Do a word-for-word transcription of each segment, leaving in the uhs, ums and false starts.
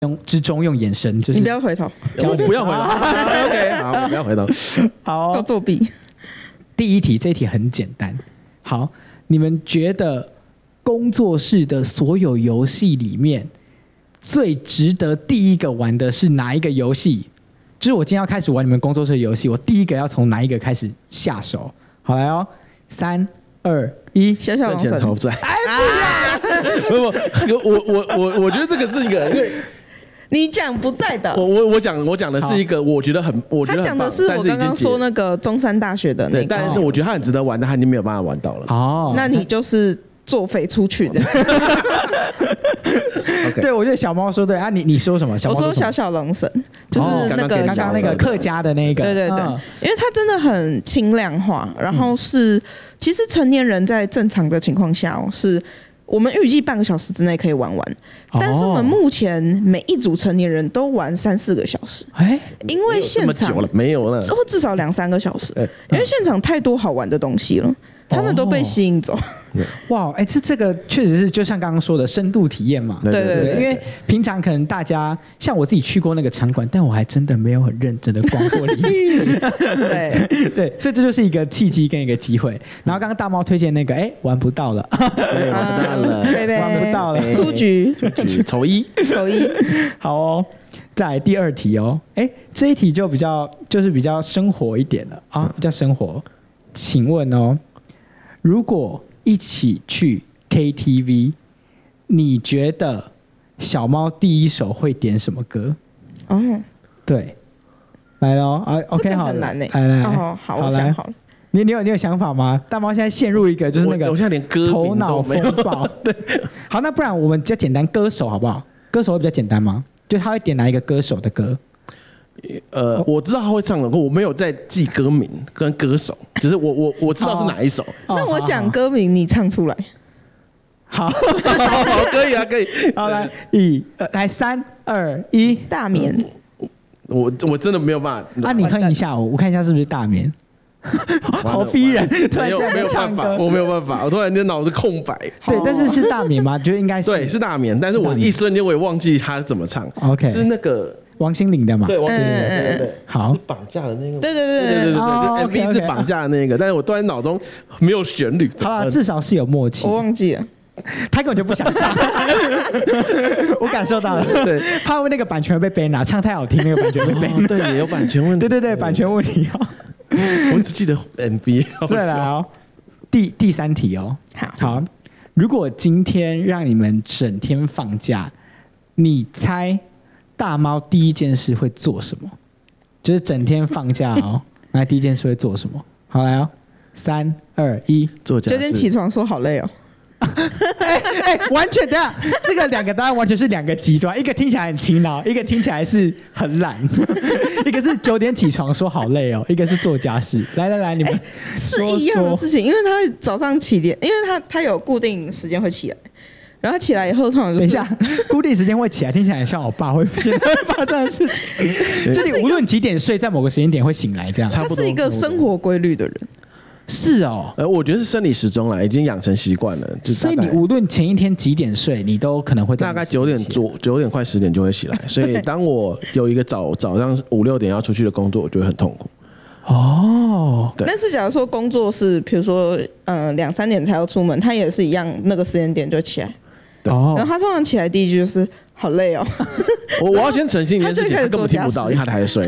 之中用眼神，就是你不要回头， 我不要回头。OK， 好，不要回头。 好、 要作弊。 第一题，这一题很简单。好，你们觉得工作室的所有游戏里面，最值得第一个玩的是哪一个游戏？就是我今天要开始玩你们工作室的游戏，我第一个要从哪一个开始下手？好，来哦，三二一， 小小赚钱投资。哎，不要！不不，我我我我觉得这个是一个，因为你讲不在的， 我我我讲我讲的是一个，我觉得很，我觉得他讲的是我刚刚说那个中山大学的那个， 但是我觉得他很值得玩，但他已经没有办法玩到了。 哦， 那你就是作废出去的。 Okay. 对，我觉得小猫说对啊，你你说什么？小猫我说小小龙神，就是那个刚刚那个客家的那个， 对对对，嗯、因为它真的很轻量化，然后是、嗯、其实成年人在正常的情况下哦，是我们预计半个小时之内可以玩完，哦、但是我们目前每一组成年人都玩三四个小时，哎，因为现场没有了， 或至少两三个小时，因为现场太多好玩的东西了。他们都被吸引走， 哇！哎，这这个确实是就像刚刚说的深度体验嘛。 对对 对, 对， 因为平常可能大家像我自己去过那个场馆，但我还真的没有很认真的逛过里面。对对，所以这就是一个契机跟一个机会。然后刚刚大猫推荐那个，哎，玩不到了， 玩不到了， 玩不到了， 出局， 出局，丑一， 丑一。 好哦，再来第二题哦。哎，这一题就比较就是比较生活一点了啊，比较生活。请问哦。如果一起去 K T V， 你觉得小猫第一首会点什么歌？哦，对，来咯啊 ，OK， 好， 很难呢。 来来， 哦，好，我想好了。 你你有你有想法吗？大猫现在陷入一个就是那个， 我现在连歌头脑风暴。对，好，那不然我们比较简单，歌手好不好？歌手会比较简单吗？就他会点哪一个歌手的歌？ 呃，我知道他会唱的，我没有在记歌名跟歌手，就是我我我知道是哪一首。 哦、 那我讲歌名，你唱出来。 好， 好，可以啊，可以。 好，来，一，来，三二一， 大眠。 我我真的没有办法。 啊，你哼一下我，我看一下是不是大眠。好逼人， 没有没有办法，我没有办法，我突然间脑子空白。 对，但是是大眠吗？觉得应该是。 对，是大眠，但是我一瞬间我也忘记他怎么唱。 OK， 是那个。 王心凌的嘛？ 对，王心凌的，对对对， 好， 是绑架的那个， 对对对对对对对 ，M V 是绑架的那个，但是我突然脑中没有旋律。 好了，至少是有默契。 我忘记了， 他根本就不想唱，我感受到了。对，怕那个版权被 ban 了，唱太好听，那个版权被 ban。 对，也有版权问题。 对对对，版权问题哦。 我只记得 M V。 再来哦，第第三题哦。好，如果今天让你们整天放假，你猜？大猫第一件事会做什么？就是整天放假哦，那第一件事会做什么？好来哦，三二一， 做家事。 九点起床说好累哦。 哎哎，完全的，这个两个答案完全是两个极端，一个听起来很勤劳，一个听起来是很懒。一个是九点起床说好累哦，一个是做家事。来来来，你们是一样的事情，因为他会早上起点，因为他他有固定时间会起来。然后起来以后，通常、就是、 等一下，固定时间会起来，听起来像我爸会现在会发生的事情。就你无论几点睡，在某个时间点会醒来，这样。 他是一个生活规律的人。 是哦， 呃，我觉得是生理时钟啦，已经养成习惯了。 所以你无论前一天几点睡，你都可能会大概九点左九点快十点就会起来。所以当我有一个早早上五六点要出去的工作，我就会很痛苦。 哦， 对。 但是假如说工作是，比如说呃两三点才要出门，他也是一样，那个时间点就起来。 哦， 然后他通常起来第一句就是好累哦。 我我要先澄清一件事情，他根本听不到，因为他还在睡。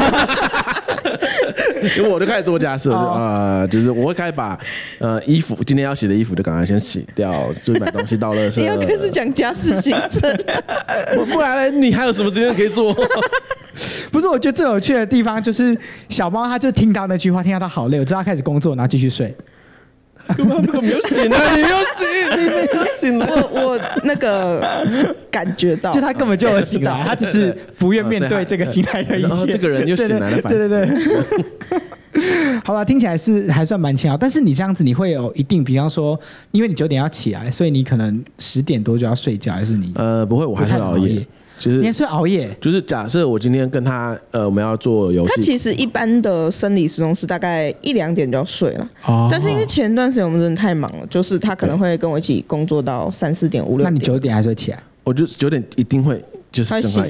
因为我就开始做家事，呃，就是我会开始把呃衣服今天要洗的衣服就赶快先洗掉，就是买东西到垃圾。 你要开始讲家事行程， 不然呢？你还有什么时间可以做？ 不是，我觉得最有趣的地方就是小猫，他就听到那句话，听到他好累，我知道他开始工作，然后继续睡。 根本没有醒啊！你没有醒，你没有醒了。 我我那个感觉到， 就他根本就有醒来，他只是不愿面对这个醒来的一切。 这个人又醒来了， 对对对对。好了，听起来是还算蛮轻巧，但是你这样子，你会有一定，比方说，因为你九点要起来，所以你可能十点多就要睡觉，还是你？ 呃，不会，我还是熬夜。就是你还是熬夜， 就是假设我今天跟他呃我们要做游戏， 他其实一般的生理时钟是大概一两点就要睡了，哦、但是因为前段时间我们真的太忙了，就是他可能会跟我一起工作到三四点五六点。 那你九点还是会起来？ 我就九点一定会就是正它洗